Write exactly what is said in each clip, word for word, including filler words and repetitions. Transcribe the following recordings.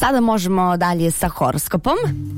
Sada možemo dalje sa horoskopom.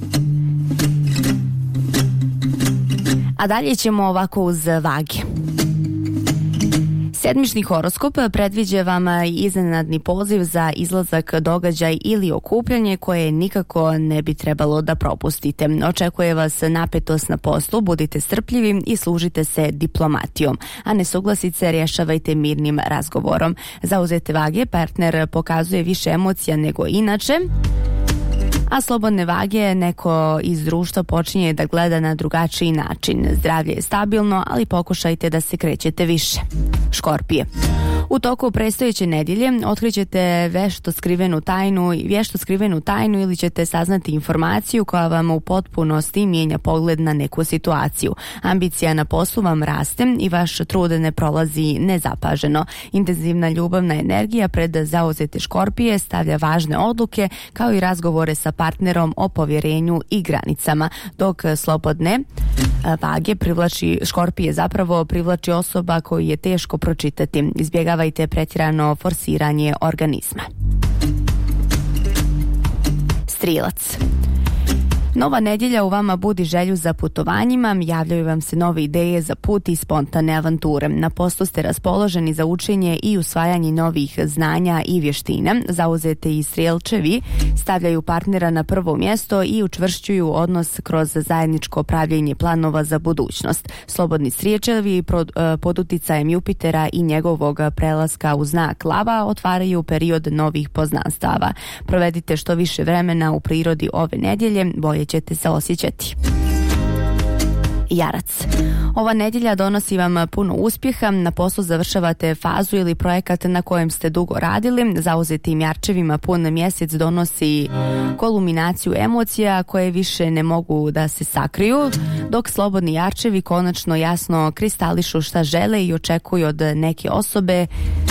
A dalje ćemo ovako uz vage. Sedmični horoskop predviđa vam iznenadni poziv za izlazak, događaj ili okupljanje koje nikako ne bi trebalo da propustite. Očekuje vas napetost na poslu, budite strpljivi i služite se diplomatijom, a nesuglasice rješavajte mirnim razgovorom. Zauzete vage, partner pokazuje više emocija nego inače, a slobodne vage neko iz društva počinje da gleda na drugačiji način. Zdravlje je stabilno, ali pokušajte da se krećete više. Škorpije. U toku predstojeće nedjelje otkrićete vešto skrivenu tajnu, vješto skrivenu tajnu ili ćete saznati informaciju koja vam u potpunosti mijenja pogled na neku situaciju. Ambicija na poslu vam raste i vaš trud ne prolazi nezapaženo. Intenzivna ljubavna energija pred zauzete škorpije stavlja važne odluke kao i razgovore sa partnerom o povjerenju i granicama, dok slobodne vage privlači škorpije zapravo privlači osoba koju je teško pročitati. Izbjegavajte pretjerano forsiranje organizma. Strilac. Nova nedjelja u vama budi želju za putovanjima, javljaju vam se nove ideje za put i spontane avanture. Na poslu ste raspoloženi za učenje i usvajanje novih znanja i vještina. Zauzete i strijelčevi stavljaju partnera na prvo mjesto i učvršćuju odnos kroz zajedničko pravljenje planova za budućnost. Slobodni strijelčevi pod uticajem Jupitera i njegovog prelaska u znak lava otvaraju period novih poznanstava. Provedite što više vremena u prirodi ove nedjelje, bolje ćete se osjećati. Jarac. Ova nedjelja donosi vam puno uspjeha, na poslu završavate fazu ili projekat na kojem ste dugo radili. Zauzetim jarčevima pun mjesec donosi kulminaciju emocija koje više ne mogu da se sakriju, dok slobodni jarčevi konačno jasno kristališu šta žele i očekuju od neke osobe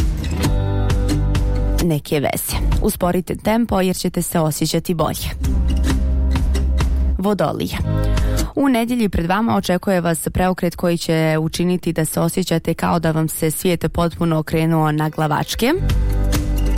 neke veze. Usporite tempo jer ćete se osjećati bolje. Vodolije. U nedjelji pred vama očekuje vas preokret koji će učiniti da se osjećate kao da vam se svijet potpuno okrenuo na glavačke.